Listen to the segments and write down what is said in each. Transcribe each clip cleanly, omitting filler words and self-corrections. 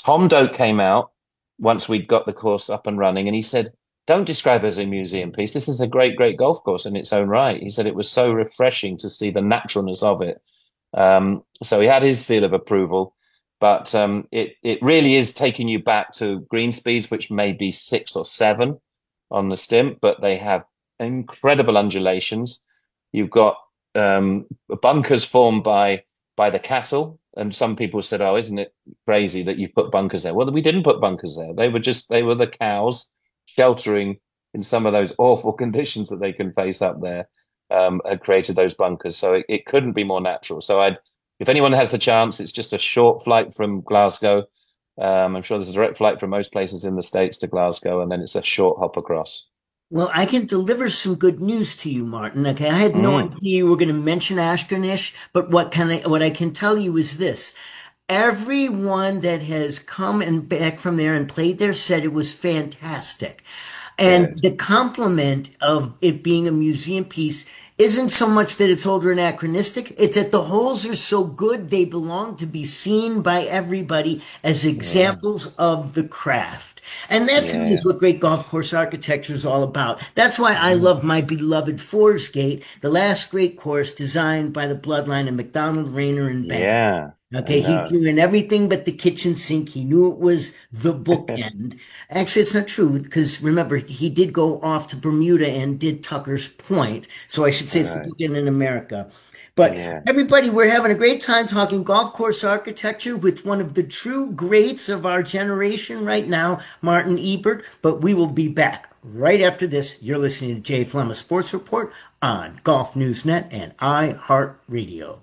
Tom Doak came out once we'd got the course up and running, and he said, "Don't describe it as a museum piece. This is a great, great golf course in its own right." He said it was so refreshing to see the naturalness of it. So he had his seal of approval, but it really is taking you back to green speeds, which may be 6 or 7 on the stimp, but they have incredible undulations. You've got bunkers formed by the cattle, and some people said, "Oh, isn't it crazy that you put bunkers there?" Well, we didn't put bunkers there. They were the cows sheltering in some of those awful conditions that they can face up there. Had created those bunkers, so it couldn't be more natural. So if anyone has the chance, it's just a short flight from Glasgow. I'm sure there's a direct flight from most places in the States to Glasgow, and then it's a short hop across. Well, I can deliver some good news to you, Martin. Okay, I had no Mm, idea you were going to mention Ashkernish, but what I can tell you is this. Everyone that has come and back from there and played there said it was fantastic. And good. the compliment of it being a museum piece isn't so much that it's old or anachronistic, it's that the holes are so good they belong to be seen by everybody as Yeah, examples of the craft. And that to me is yeah. what great golf course architecture is all about. That's why I Mm, love my beloved Forsgate, the last great course designed by the bloodline of McDonald, Rayner, and Bank. yeah, I Okay, he know. drew in everything but the kitchen sink. He knew it was the bookend. Actually, it's not true because remember, he did go off to Bermuda and did Tucker's Point. So I should say it's the Right. bookend in America. But Yeah. everybody, we're having a great time talking golf course architecture with one of the true greats of our generation right now, Martin Ebert. But we will be back right after this. You're listening to Jay Flemma Sports Report on Golf News Net and iHeartRadio.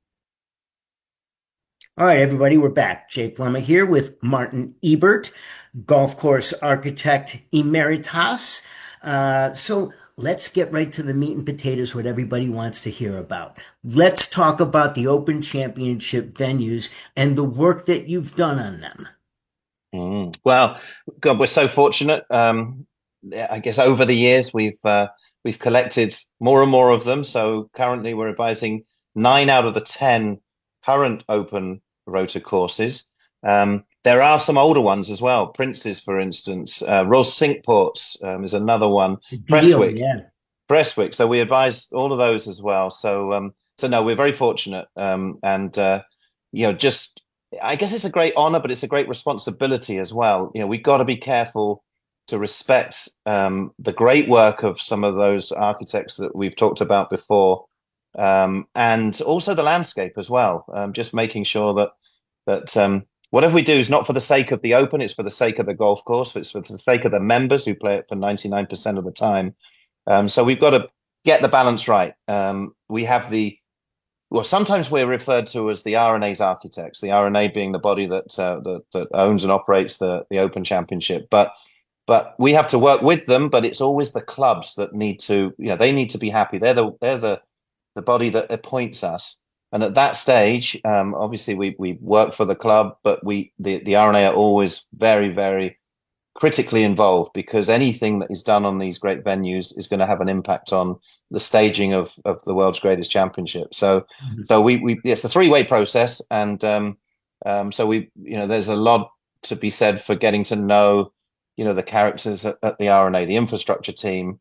All right, everybody, we're back. Jay Flemma here with Martin Ebert, golf course architect emeritus. So let's get right to the meat and potatoes, what everybody wants to hear about. Let's talk about the Open Championship venues and the work that you've done on them. Well, God, we're so fortunate. Yeah, I guess over the years we've collected more and more of them. So currently we're advising 9 out of the 10 current open rotor courses. There are some older ones as well. Prince's, for instance, Royal Cinque is another one. Deal, Prestwick, yeah. Prestwick. So we advise all of those as well. So no, we're very fortunate. And just I guess it's a great honor, but it's a great responsibility as well. We've got to be careful to respect the great work of some of those architects that we've talked about before, and also the landscape as well. Just making sure that whatever we do is not for the sake of the open, it's for the sake of the golf course, it's for the sake of the members who play it for 99% of the time. So we've got to get the balance right. We have well, sometimes we're referred to as the R&A's architects, the R&A being the body that owns and operates the Open Championship. But we have to work with them. But it's always the clubs that need to, they need to be happy. They're the body that appoints us. And at that stage, obviously we work for the club, but the R&A are always very, very critically involved because anything that is done on these great venues is going to have an impact on the staging of the world's greatest championship. So we it's a three-way process, and so there's a lot to be said for getting to know the characters at the R&A, the infrastructure team,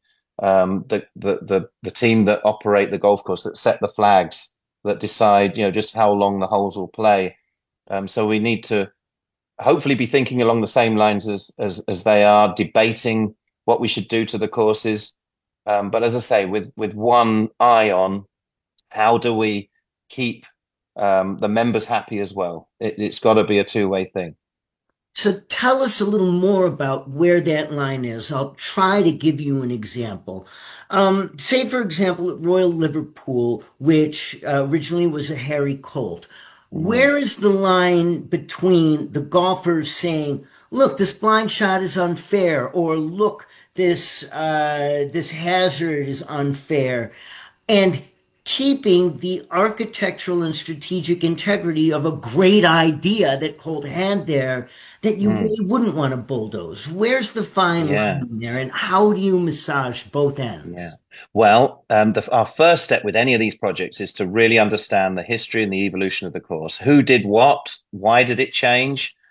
the team that operate the golf course, that set the flags, that decide just how long the holes will play. So we need to hopefully be thinking along the same lines as they are, debating what we should do to the courses. But as I say, with one eye on how do we keep the members happy as well. It's got to be a two-way thing. So tell us a little more about where that line is. I'll try to give you an example. Say, for example, at Royal Liverpool, which originally was a Harry Colt. Mm, Where is the line between the golfers saying, "Look, this blind shot is unfair," or "Look, this hazard is unfair," and keeping the architectural and strategic integrity of a great idea that Colt had there that you mm, really wouldn't want to bulldoze? Where's the fine line yeah, in there, and how do you massage both yeah. ends? Well, our first step with any of these projects is to really understand the history and the evolution of the course. Who did what? Why did it change?